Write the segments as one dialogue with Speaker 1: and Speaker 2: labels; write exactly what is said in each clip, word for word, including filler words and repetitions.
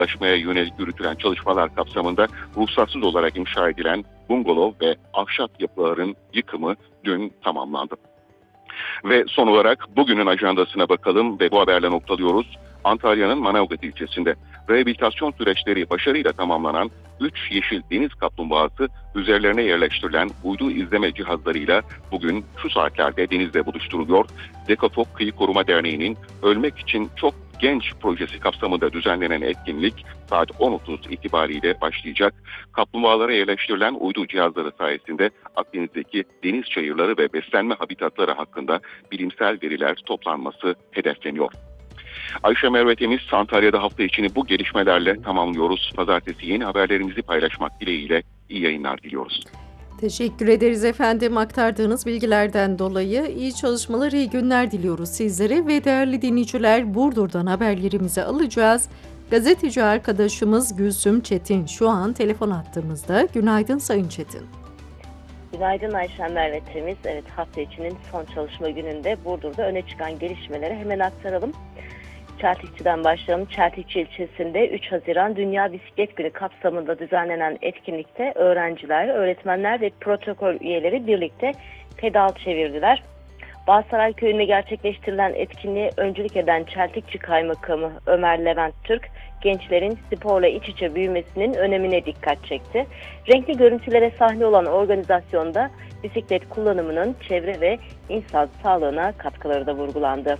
Speaker 1: ulaşmaya yönelik yürütülen çalışmalar kapsamında ruhsatsız olarak inşa edilen bungalov ve ahşap yapıların yıkımı dün tamamlandı. Ve son olarak bugünün ajandasına bakalım ve bu haberle noktalıyoruz. Antalya'nın Manavgat ilçesinde rehabilitasyon süreçleri başarıyla tamamlanan üç yeşil deniz kaplumbağası üzerlerine yerleştirilen uydu izleme cihazlarıyla bugün şu saatlerde denizde buluşturuluyor. Dekafok Kıyı Koruma Derneği'nin Ölmek için Çok Genç projesi kapsamında düzenlenen etkinlik saat on otuz itibariyle başlayacak. Kaplumbağalara yerleştirilen uydu cihazları sayesinde Akdeniz'deki deniz çayırları ve beslenme habitatları hakkında bilimsel veriler toplanması hedefleniyor. Ayşe Merve Temiz, Antalya'da hafta içini bu gelişmelerle tamamlıyoruz. Pazartesi yeni haberlerimizi paylaşmak dileğiyle iyi yayınlar diliyoruz.
Speaker 2: Teşekkür ederiz efendim aktardığınız bilgilerden dolayı. İyi çalışmalar, iyi günler diliyoruz sizlere ve değerli dinleyiciler, Burdur'dan haberlerimizi alacağız. Gazeteci arkadaşımız Gülsüm Çetin şu an telefon attığımızda. Günaydın Sayın Çetin.
Speaker 3: Günaydın Ayşen Merve Temiz. Evet, hafta içinin son çalışma gününde Burdur'da öne çıkan gelişmeleri hemen aktaralım. Çeltikçi'den başlayalım. Çeltikçi ilçesinde üç Haziran Dünya Bisiklet Günü kapsamında düzenlenen etkinlikte öğrenciler, öğretmenler ve protokol üyeleri birlikte pedal çevirdiler. Bağsaray Köyü'nde gerçekleştirilen etkinliğe öncülük eden Çeltikçi Kaymakamı Ömer Levent Türk, gençlerin sporla iç içe büyümesinin önemine dikkat çekti. Renkli görüntülere sahne olan organizasyonda bisiklet kullanımının çevre ve insan sağlığına katkıları da vurgulandı.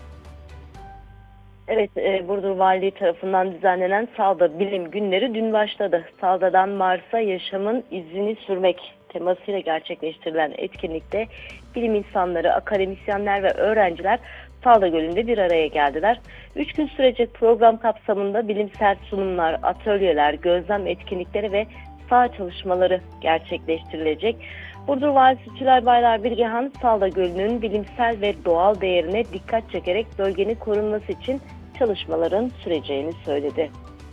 Speaker 3: Evet, e, Burdur Valiliği tarafından düzenlenen Salda Bilim Günleri dün başladı. Salda'dan Mars'a yaşamın izini sürmek temasıyla gerçekleştirilen etkinlikte bilim insanları, akademisyenler ve öğrenciler Salda Gölü'nde bir araya geldiler. Üç gün sürecek program kapsamında bilimsel sunumlar, atölyeler, gözlem etkinlikleri ve saha çalışmaları gerçekleştirilecek. Burdur Valisi Tülay Baylar Bilgehan, Salda Gölü'nün bilimsel ve doğal değerine dikkat çekerek bölgenin korunması için çalışmaların süreceğini söyledi.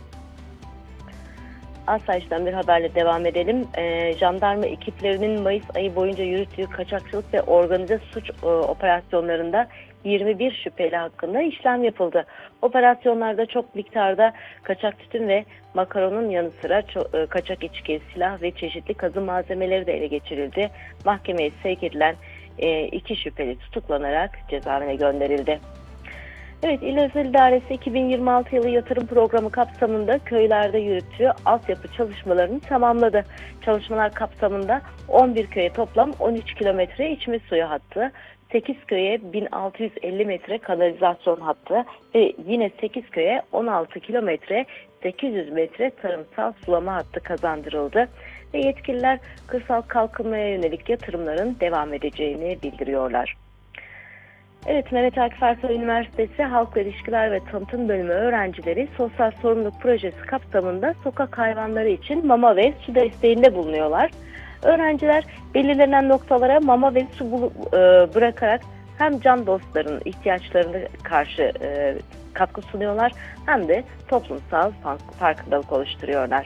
Speaker 3: Asayiş'ten bir haberle devam edelim. E, jandarma ekiplerinin Mayıs ayı boyunca yürüttüğü kaçakçılık ve organize suç e, operasyonlarında yirmi bir şüpheli hakkında işlem yapıldı. Operasyonlarda çok miktarda kaçak tütün ve makaronun yanı sıra çok, e, kaçak içki, silah ve çeşitli kazı malzemeleri de ele geçirildi. Mahkemeye sevk edilen e, iki şüpheli tutuklanarak cezaevine gönderildi. Evet, İl Özel İdaresi iki bin yirmi altı yılı yatırım programı kapsamında köylerde yürüttüğü altyapı çalışmalarını tamamladı. Çalışmalar kapsamında on bir köye toplam on üç kilometre içme suyu hattı, sekiz köye bin altı yüz elli metre kanalizasyon hattı ve yine sekiz köye on altı kilometre sekiz yüz metre tarımsal sulama hattı kazandırıldı. Ve yetkililer kırsal kalkınmaya yönelik yatırımların devam edeceğini bildiriyorlar. Evet, Mehmet Akif Ersoy Üniversitesi Halkla İlişkiler ve Tanıtım Bölümü öğrencileri Sosyal Sorumluluk Projesi kapsamında sokak hayvanları için mama ve su desteğinde bulunuyorlar. Öğrenciler belirlenen noktalara mama ve su bırakarak hem can dostlarının ihtiyaçlarına karşı katkı sunuyorlar hem de toplumsal farkındalık oluşturuyorlar.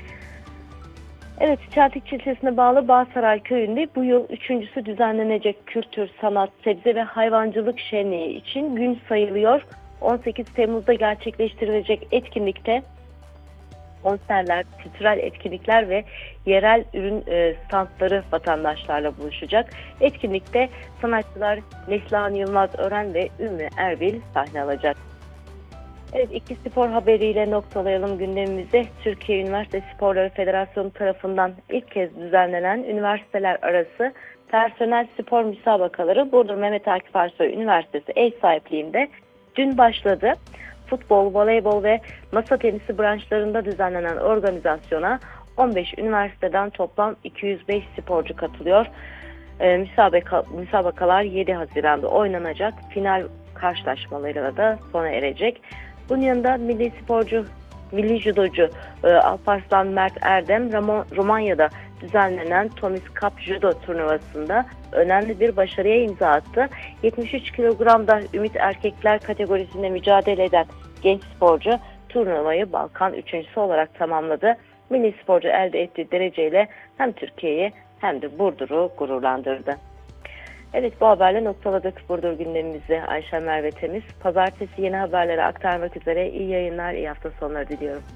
Speaker 3: Evet, Çeltikçi ilçesine bağlı Bağsaray Köyü'nde bu yıl üçüncüsü düzenlenecek kültür, sanat, sebze ve hayvancılık şenliği için gün sayılıyor. on sekiz Temmuz'da gerçekleştirilecek etkinlikte konserler, kültürel etkinlikler ve yerel ürün e, standları vatandaşlarla buluşacak. Etkinlikte sanatçılar Neslihan Yılmaz Ören ve Ümmü Erbil sahne alacak. Evet, iki spor haberiyle noktalayalım gündemimizi. Türkiye Üniversite Sporları Federasyonu tarafından ilk kez düzenlenen üniversiteler arası personel spor müsabakaları Burdur Mehmet Akif Ersoy Üniversitesi ev sahipliğinde dün başladı. Futbol, voleybol ve masa tenisi branşlarında düzenlenen organizasyona on beş üniversiteden toplam iki yüz beş sporcu katılıyor. Ee, müsabaka, müsabakalar yedi Haziran'da oynanacak. Final karşılaşmalarıyla da sona erecek. Bunun yanında milli sporcu, milli judocu e, Alparslan Mert Erdem Ramon, Romanya'da düzenlenen Thomas Cup Judo turnuvasında önemli bir başarıya imza attı. yetmiş üç kilogramda Ümit erkekler kategorisinde mücadele eden genç sporcu turnuvayı Balkan üçüncüsü olarak tamamladı. Milli sporcu elde ettiği dereceyle hem Türkiye'yi hem de Burdur'u gururlandırdı. Evet, bu haberle noktaladık Burdur gündemimizi. Ayşe Merve Temiz. Pazartesi yeni haberleri aktarmak üzere iyi yayınlar, iyi hafta sonları diliyorum.